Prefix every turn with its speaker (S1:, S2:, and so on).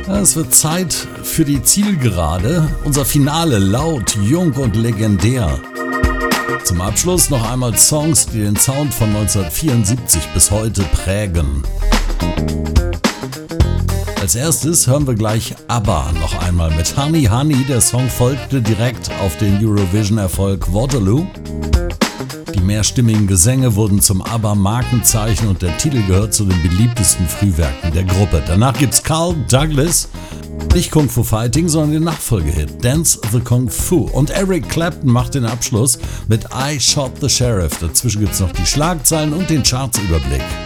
S1: Es wird Zeit für die Zielgerade. Unser Finale laut, jung und legendär. Zum Abschluss noch einmal Songs, die den Sound von 1974 bis heute prägen. Als erstes hören wir gleich ABBA noch einmal mit Honey Honey. Der Song folgte direkt auf den Eurovision-Erfolg Waterloo. Die mehrstimmigen Gesänge wurden zum ABBA-Markenzeichen und der Titel gehört zu den beliebtesten Frühwerken der Gruppe. Danach gibt's Carl Douglas, nicht Kung Fu Fighting, sondern den Nachfolgehit Dance the Kung Fu. Und Eric Clapton macht den Abschluss mit I Shot the Sheriff. Dazwischen gibt's noch die Schlagzeilen und den Chartsüberblick.